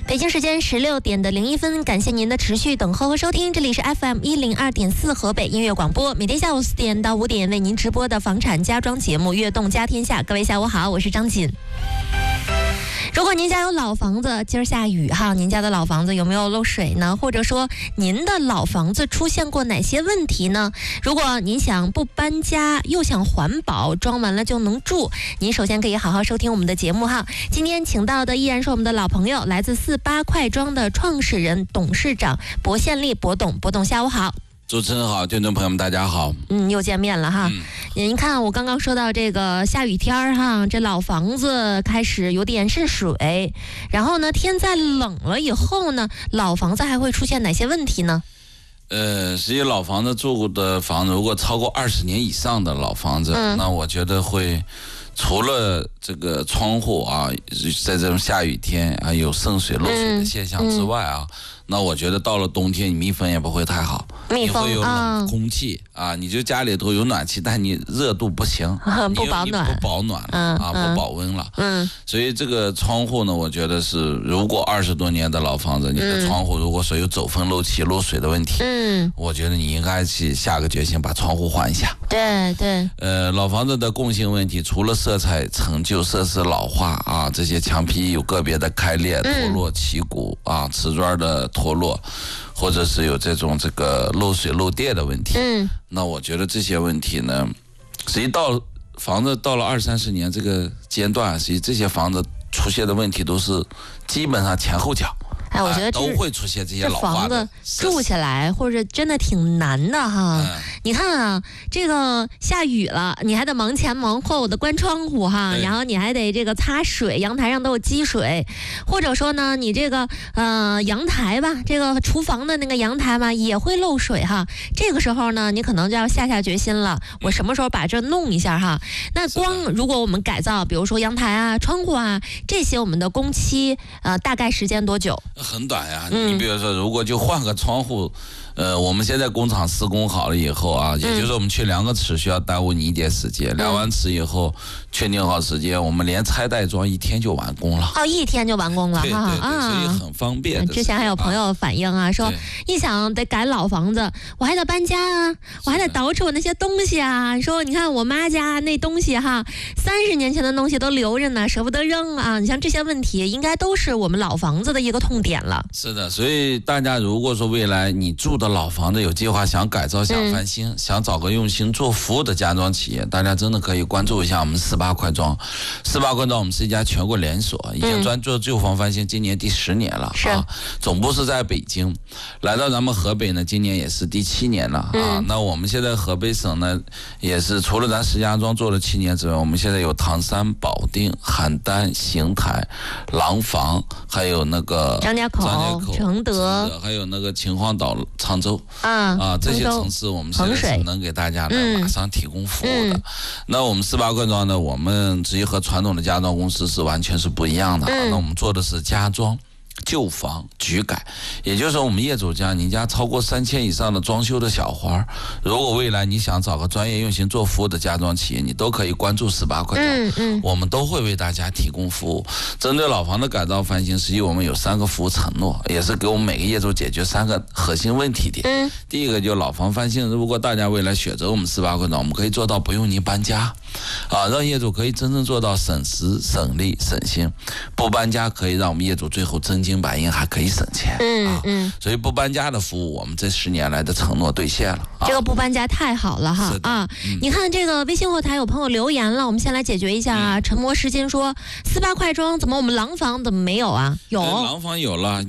北京时间16点的01分，感谢您的持续等候和收听，这里是 FM102.4 河北音乐广播，每天下午4点到5点为您直播的房产家装节目《悦动家天下》。各位下午好，我是张锦。如果您家有老房子，今儿下雨哈，您家的老房子有没有漏水呢？或者说您的老房子出现过哪些问题呢？如果您想不搬家又想环保，装完了就能住，您首先可以好好收听我们的节目哈。今天请到的依然是我们的老朋友，来自48快装的创始人、董事长薄宪利，薄董下午好。 主持人好，听众朋友们大家好。 又见面了哈。您看我刚刚说到这个下雨天哈，这老房子开始有点渗水，然后呢天再冷了以后呢，老房子还会出现哪些问题呢？ 实际老房子住的房子，如果超过20年以上的老房子，那我觉得会除了这个窗户啊，在这种下雨天啊有渗水漏水的现象之外啊，那我觉得到了冬天，你密封也不会太好， 密封你会有冷空气啊，你就家里头有暖气，但你热度不行， 不保暖， 不保暖了不保温了。所以这个窗户呢，我觉得是如果20多年的老房子，你的窗户如果说有走风漏气漏水的问题，我觉得你应该去下个决心把窗户换一下。 对。 老房子的共性问题，除了色彩陈旧、设施老化啊，这些墙皮有个别的开裂、脱落、起骨啊，瓷砖的脱落，或者是有这个漏水漏电的问题。那我觉得这些问题呢，实际房子到了20-30年这个阶段，实际这些房子出现的问题都是基本上前后脚。 我觉得都会出现这些老化的房子住起来或者真的挺难的哈。你看啊，这个下雨了，你还得忙前忙后的关窗户哈，然后你还得这个擦水，阳台上都有积水，或者说呢，你这个阳台吧，这个厨房的那个阳台嘛也会漏水哈。这个时候呢，你可能就要下决心了，我什么时候把这弄一下哈？那如果我们改造，比如说阳台啊、窗户啊这些，我们的工期大概时间多久？ 很短呀，你比如说，如果就换个窗户，我们现在工厂施工好了以后啊，也就是我们去量个尺需要耽误你一点时间，量完尺以后确定好时间，我们连拆带装1天就完工了。 1天就完工了， 对，所以很方便。 之前还有朋友反映啊，说一想得改老房子，我还得搬家啊，我还得捯饬我那些东西啊。说你看我妈家那东西哈，30年前的东西都留着呢，舍不得扔啊。你像这些问题，应该都是我们老房子的一个痛点了。 是的，所以大家如果说未来你住的老房子有计划想改造、想翻新、想找个用心做服务的家装企业，大家真的可以关注一下我们48快装。48快装我们是一家全国连锁，已经专做旧房翻新，今年第10年了啊。总部是在北京，来到咱们河北呢，今年也是第7年了啊。那我们现在河北省呢，也是除了咱石家庄做了7年之外，我们现在有唐山、保定、邯郸、邢台、廊坊，还有那个张家口、承德， 还有那个秦皇岛、沧州这些城市，我们现在是能给大家马上提供服务的。那我们48快装呢，我们直接和传统的家装公司是完全是不一样的。那我们做的是家装、旧房、局改，也就是说我们业主家你家超过3000以上的装修的小花，如果未来你想找个专业用心做服务的家装企业，你都可以关注48快装，我们都会为大家提供服务。针对老房的改造翻新，实际我们有3个服务承诺，也是给我们每个业主解决3个核心问题点。第一个就老房翻新，如果大家未来选择我们48快装，我们可以做到不用您搬家让业主可以真正做到省时、省力、省心。不搬家可以让我们业主最后真金白银还可以省钱所以不搬家的服务，我们这10年来的承诺兑现了这个不搬家太好了哈你看这个微信后台有朋友留言了，我们先来解决一下啊。沉默是金说48快装怎么我们廊坊怎么没有啊？有廊坊有了。